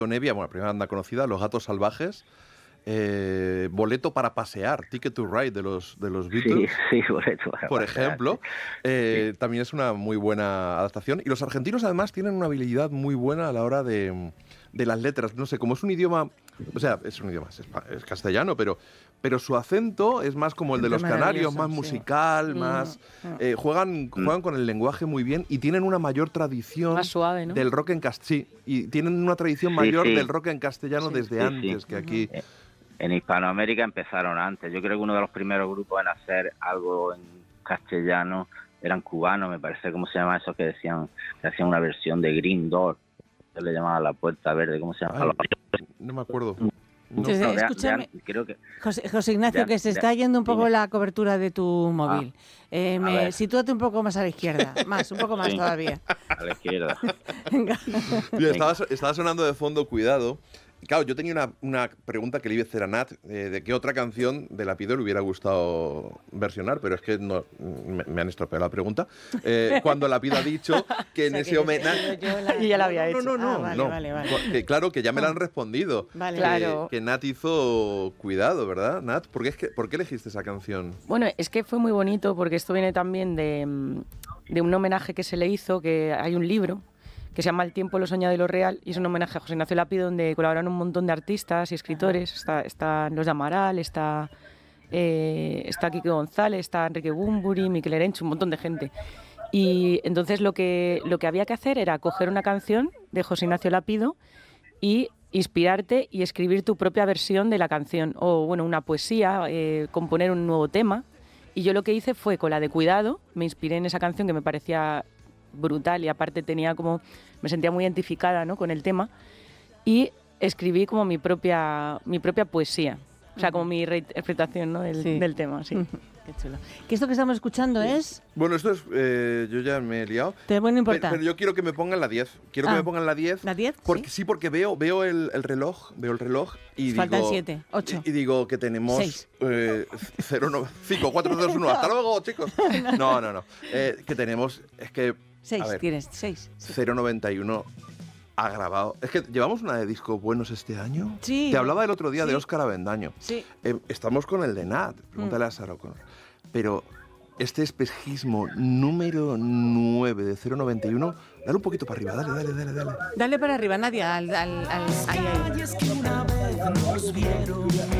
Nevia, bueno, la primera banda conocida, Los Gatos Salvajes. Boleto para pasear, Ticket to Ride de los Beatles. Sí, boleto para por pasear, ejemplo. sí. También es una muy buena adaptación. Y los argentinos además tienen una habilidad muy buena a la hora de las letras. No sé, como es un idioma, o sea, es un idioma, es castellano, pero su acento es más como el de los canarios, más musical, más... juegan con el lenguaje muy bien y tienen una mayor tradición más suave, ¿no? del rock en castellano. Sí, y tienen una tradición mayor del rock en castellano desde antes que aquí. En Hispanoamérica empezaron antes. Yo creo que uno de los primeros grupos en hacer algo en castellano eran cubanos, me parece. ¿Cómo se llama eso? Que hacían una versión de Green Door. Se le llamaba La Puerta Verde. ¿Cómo se llama? No me acuerdo. No, escúchame, creo que José Ignacio, que se está yendo un poco la cobertura de tu móvil. Sitúate un poco más a la izquierda, un poco más todavía. A la izquierda. Venga. Estaba sonando de fondo Cuidado. Claro, yo tenía una pregunta que le iba a hacer a Nat, de qué otra canción de Lapido le hubiera gustado versionar, pero es que no, me han estropeado la pregunta. Cuando Lapido ha dicho que en ese homenaje... Y ya la había hecho. Vale. Claro, que ya me la han respondido. Vale. Claro. Que Nat hizo Cuidado, ¿verdad, Nat? ¿Por qué elegiste esa canción? Bueno, es que fue muy bonito porque esto viene también de un homenaje que se le hizo, que hay un libro que se llama El tiempo, lo soñado y lo real, y es un homenaje a José Ignacio Lapido, donde colaboran un montón de artistas y escritores. Están los de Amaral, está Quique González, está Enrique Bunbury, Miquel Erenchu, un montón de gente. Y entonces lo que había que hacer era coger una canción de José Ignacio Lapido y inspirarte y escribir tu propia versión de la canción, o bueno, una poesía, componer un nuevo tema. Y yo lo que hice fue, con la de Cuidado, me inspiré en esa canción que me parecía brutal y aparte me sentía muy identificada, ¿no?, con el tema, y escribí como mi propia poesía, o sea, como mi reinterpretación, ¿no?, del tema, sí. Qué chulo. ¿Que esto que estamos escuchando es? Bueno, esto es... yo ya me he liado. Pero no importa. Pero yo quiero que me pongan la 10. Quiero que me pongan la 10. ¿La 10? Porque, sí, porque veo el reloj. Y faltan digo... 7, 8. Y digo que tenemos... 6. 0, 5, 4, 3, 2, 1. ¡Hasta luego, chicos! No. Que tenemos... Es que... 6, tienes 6. 0,91 ha grabado. Es que llevamos una de discos buenos este año. Sí. Te hablaba el otro día de Óscar Avendaño. Sí. Estamos con el de Nat. Pregúntale a Sarah O'Connor. Pero este espejismo número 9 de 0,91, dale un poquito para arriba. Dale. Dale para arriba, Nadia. Ahí.